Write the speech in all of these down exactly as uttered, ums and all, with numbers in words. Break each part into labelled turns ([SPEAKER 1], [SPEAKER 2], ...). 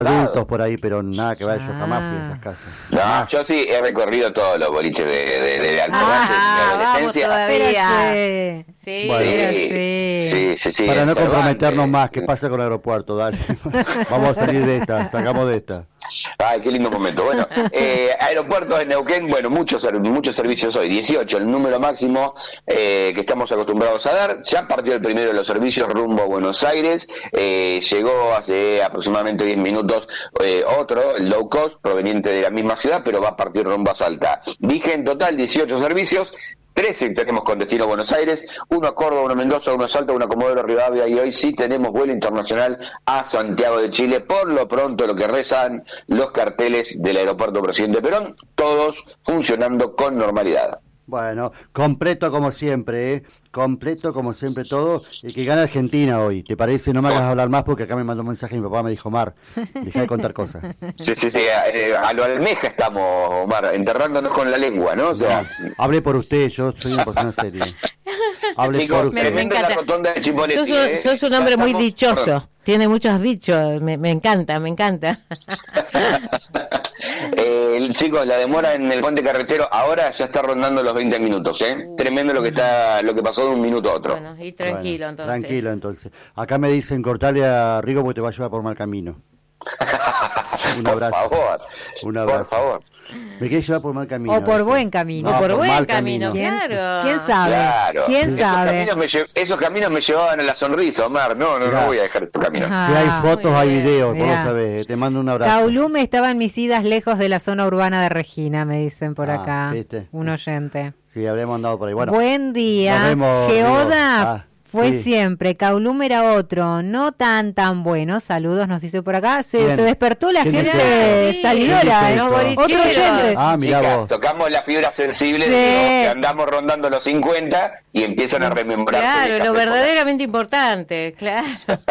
[SPEAKER 1] adultos por ahí, pero nada que ver, yo jamás fui a esas casas.
[SPEAKER 2] No,
[SPEAKER 1] jamás.
[SPEAKER 2] yo sí he recorrido todos los boliches de, de, de, de Alto
[SPEAKER 3] Ah,
[SPEAKER 2] Valle, de adolescencia.
[SPEAKER 3] todavía. Sí,
[SPEAKER 1] Bueno.
[SPEAKER 3] sí.
[SPEAKER 2] Sí, sí, sí.
[SPEAKER 1] Para no
[SPEAKER 2] Cervantes.
[SPEAKER 1] comprometernos más, ¿qué pasa con el aeropuerto? Dale, vamos a salir de esta, sacamos de esta.
[SPEAKER 2] Ay, qué lindo momento. Bueno, eh, aeropuertos en Neuquén, bueno, muchos muchos servicios hoy, dieciocho, el número máximo eh, que estamos acostumbrados a dar. Ya partió el primero de los servicios rumbo a Buenos Aires, eh, llegó hace aproximadamente diez minutos eh, otro, el low cost, proveniente de la misma ciudad, pero va a partir rumbo a Salta. Dije en total dieciocho servicios, trece tenemos con destino a Buenos Aires, uno a Córdoba, uno a Mendoza, uno a Salta, uno a Comodoro Rivadavia, y hoy sí tenemos vuelo internacional a Santiago de Chile. Por lo pronto, lo que rezan los carteles del aeropuerto Presidente Perón, todos funcionando con normalidad.
[SPEAKER 1] Bueno, completo como siempre, ¿eh? Completo como siempre todo, y que gana Argentina hoy, ¿te parece? No me hagas hablar más porque acá me mandó un mensaje mi papá, me dijo, Omar, deja de contar cosas.
[SPEAKER 2] Sí, sí, sí, eh, a lo almeja estamos, Omar, enterrándonos con la lengua, ¿no? O sea,
[SPEAKER 1] No, hable por usted, yo soy una persona seria. Hable
[SPEAKER 2] chicos,
[SPEAKER 1] por usted.
[SPEAKER 3] Me, me
[SPEAKER 2] tremenda la
[SPEAKER 3] encanta.
[SPEAKER 2] rotonda de Chipoleti,
[SPEAKER 3] Sos,
[SPEAKER 2] ¿eh?
[SPEAKER 3] sos un hombre
[SPEAKER 2] Ya
[SPEAKER 3] muy
[SPEAKER 2] estamos-
[SPEAKER 3] dichoso.
[SPEAKER 2] Perdón.
[SPEAKER 3] Tiene muchos dichos. Me, me encanta, me encanta.
[SPEAKER 2] Eh, chicos, la demora en el puente carretero ahora ya está rondando los veinte minutos, ¿eh? Tremendo lo que está, lo que pasó de un minuto a otro.
[SPEAKER 3] Bueno, y tranquilo,
[SPEAKER 1] Bueno,
[SPEAKER 3] entonces.
[SPEAKER 1] Tranquilo, entonces. Acá me dicen cortarle a Rigo porque te va a llevar por mal camino. Un abrazo.
[SPEAKER 2] Por favor,
[SPEAKER 1] Un
[SPEAKER 2] por
[SPEAKER 1] abrazo.
[SPEAKER 2] favor.
[SPEAKER 1] Me quiere llevar por mal camino.
[SPEAKER 4] O por
[SPEAKER 1] ¿viste?
[SPEAKER 4] buen camino.
[SPEAKER 1] No,
[SPEAKER 3] O por buen
[SPEAKER 1] mal
[SPEAKER 3] camino.
[SPEAKER 4] ¿Quién,
[SPEAKER 3] Claro.
[SPEAKER 4] ¿quién sabe?
[SPEAKER 2] Claro.
[SPEAKER 4] ¿Quién
[SPEAKER 2] Esos
[SPEAKER 4] sabe?
[SPEAKER 2] caminos, me lle- esos caminos me llevaban a la sonrisa, Omar. No, no,
[SPEAKER 1] Mirá.
[SPEAKER 2] no voy a dejar estos caminos.
[SPEAKER 4] Ajá.
[SPEAKER 1] Si hay
[SPEAKER 4] Ah,
[SPEAKER 1] fotos,
[SPEAKER 3] muy
[SPEAKER 1] hay
[SPEAKER 3] bien.
[SPEAKER 1] videos, vos lo
[SPEAKER 4] Mirá.
[SPEAKER 1] sabés. Te mando un abrazo.
[SPEAKER 4] Caulume estaba en Misidas, lejos de la zona urbana de Regina, me dicen por
[SPEAKER 1] Ah,
[SPEAKER 4] acá.
[SPEAKER 1] ¿viste?
[SPEAKER 4] Un oyente.
[SPEAKER 1] Sí, habremos andado por ahí. Bueno,
[SPEAKER 4] Buen día.
[SPEAKER 1] nos vemos,
[SPEAKER 4] Geoda
[SPEAKER 1] Rigo. Ah,
[SPEAKER 4] fue
[SPEAKER 1] sí.
[SPEAKER 4] siempre. Caulume era otro. No tan, tan bueno. Saludos, nos dice por acá. Se,
[SPEAKER 1] Bien.
[SPEAKER 4] se despertó la
[SPEAKER 1] ¿Quién
[SPEAKER 4] gente
[SPEAKER 1] dice
[SPEAKER 3] eso?
[SPEAKER 4] salidora,
[SPEAKER 1] ¿Quién dice
[SPEAKER 4] ¿no?
[SPEAKER 1] eso?
[SPEAKER 4] Otro
[SPEAKER 3] Borichero.
[SPEAKER 4] oyente.
[SPEAKER 1] Ah, mirá
[SPEAKER 2] Chicas,
[SPEAKER 1] vos.
[SPEAKER 2] tocamos la fibra sensible,
[SPEAKER 4] Sí.
[SPEAKER 2] digamos, que andamos rondando los cincuenta y empiezan a remembrar.
[SPEAKER 3] Claro, lo verdaderamente importante, claro.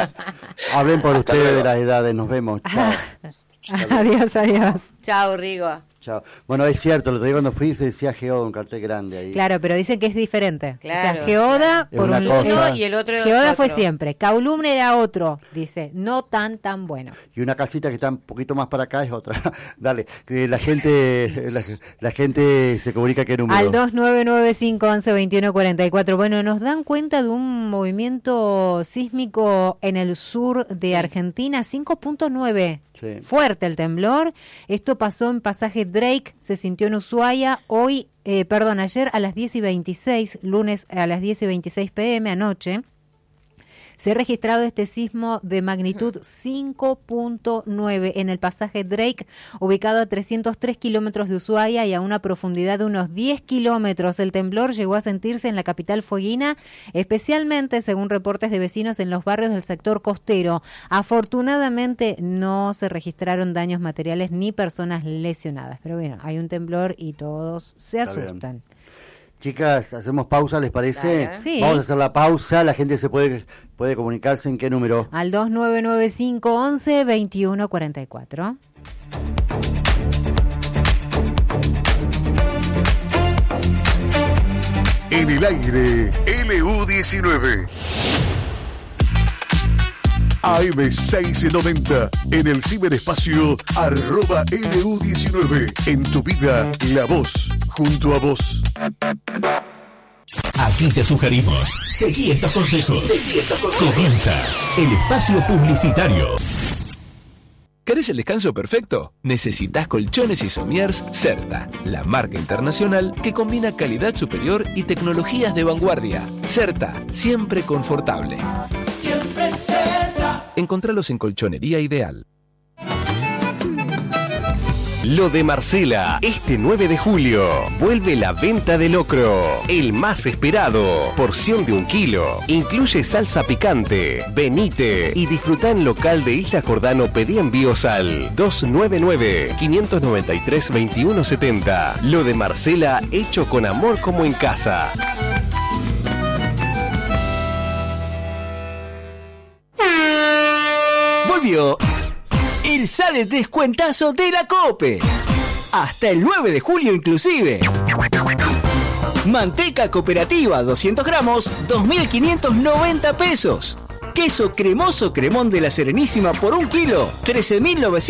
[SPEAKER 1] Hablen por
[SPEAKER 2] Hasta
[SPEAKER 1] ustedes
[SPEAKER 2] luego.
[SPEAKER 1] de las edades. Nos vemos. Chao.
[SPEAKER 4] Adiós, adiós.
[SPEAKER 3] Chao, Rigo.
[SPEAKER 1] Chao. Bueno, es cierto, el otro día cuando fui se decía Geoda, un cartel grande ahí.
[SPEAKER 4] Claro, pero dicen que es diferente.
[SPEAKER 3] Claro,
[SPEAKER 4] O sea, Geoda,
[SPEAKER 1] Es
[SPEAKER 4] por
[SPEAKER 1] una
[SPEAKER 4] un
[SPEAKER 1] cosa.
[SPEAKER 3] Uno
[SPEAKER 4] lado.
[SPEAKER 3] y el otro
[SPEAKER 4] Geoda fue
[SPEAKER 3] otro.
[SPEAKER 4] siempre. Caulumne era otro, dice. No tan, tan bueno.
[SPEAKER 1] Y una casita que está un poquito más para acá es otra. Dale, que la gente la, la gente se comunica qué número.
[SPEAKER 4] Al dos nueve nueve cinco once veintiuno cuarenta y cuatro. Bueno, nos dan cuenta de un movimiento sísmico en el sur de Argentina, cinco punto nueve.
[SPEAKER 1] Sí.
[SPEAKER 4] Fuerte el temblor. Esto pasó en pasaje Drake, se sintió en Ushuaia. Hoy, eh, perdón, ayer a las diez y veintiséis, lunes a las diez y veintiséis pm anoche. Se ha registrado este sismo de magnitud cinco punto nueve en el pasaje Drake, ubicado a trescientos tres kilómetros de Ushuaia y a una profundidad de unos diez kilómetros. El temblor llegó a sentirse en la capital fueguina, especialmente, según reportes de vecinos, en los barrios del sector costero. Afortunadamente no se registraron daños materiales ni personas lesionadas. Pero bueno, hay un temblor y todos se
[SPEAKER 1] Está bien.
[SPEAKER 4] asustan.
[SPEAKER 1] Chicas, hacemos pausa, ¿les parece?
[SPEAKER 3] Claro.
[SPEAKER 4] Sí.
[SPEAKER 1] Vamos a hacer la pausa, la gente se puede puede comunicarse en qué número.
[SPEAKER 4] Al dos nueve nueve cinco once veintiuno cuarenta y cuatro.
[SPEAKER 5] En el aire, L U diecinueve. A M seiscientos noventa, en el ciberespacio, arroba L U diecinueve. En tu vida, la voz, junto a vos.
[SPEAKER 6] Aquí te sugerimos. Seguí estos consejos. Comienza el espacio publicitario.
[SPEAKER 7] ¿Querés el descanso perfecto? Necesitas colchones y somiers Certa, la marca internacional que combina calidad superior y tecnologías de vanguardia. Certa, siempre confortable. Siempre Certa. Encontralos en Colchonería Ideal.
[SPEAKER 8] Lo de Marcela, este nueve de julio, vuelve la venta de locro, el más esperado, porción de un kilo, incluye salsa picante, venite y disfruta en local de Isla Jordano, pedí envíos al dos nueve nueve, cinco nueve tres, veintiuno setenta. Lo de Marcela, hecho con amor como en casa.
[SPEAKER 9] Volvió el sale descuentazo de la COPE. Hasta el nueve de julio inclusive. Manteca cooperativa doscientos gramos, dos mil quinientos noventa pesos. Queso cremoso cremón de la Serenísima por un kilo, trece mil novecientos